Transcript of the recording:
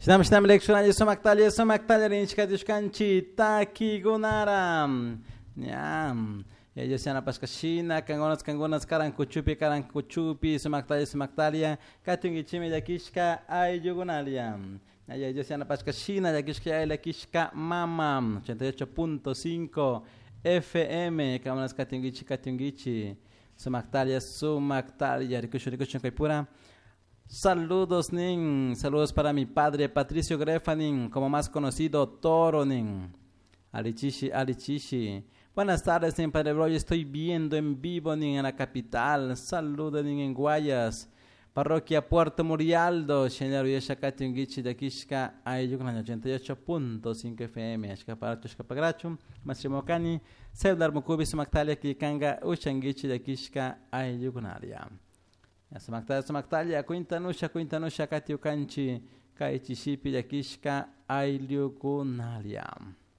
Shnam lekshunali somaktalia rinchka dishkanchi taki gunaram. Nyam. Ellos se han pascashina, cangonas karankuchupi, somaktalia, katungichime yakishka ay yugunalia. Ellos se han pascashina, yakishka ay lakishka mamam. 88.5 FM, cangonas katungichi. Somaktalia, rikushu kaipura. Saludos, Nin. Saludos para mi padre Patricio Grefanin, como más conocido Toro, Nin. Alichishi. Buenas tardes, Nin, Padre Bro. Estoy viendo en vivo, Nin, en la capital. Saludos, Nin, en Guayas. Parroquia Puerto Murialdo. Shenero Yeshakati Ungichi de Kishka. Ayukan 88.5 FM. Ashkaparacho Pagrachu. Masrimokani. Sevdar Mukubi Sumaktalia Kikanga. Ushangichi de Kishka. Ayukunalia. Samaktalia, Quintanusha, Katiukanchi, Kaichishipi, Yakishka, Ailiukunalia.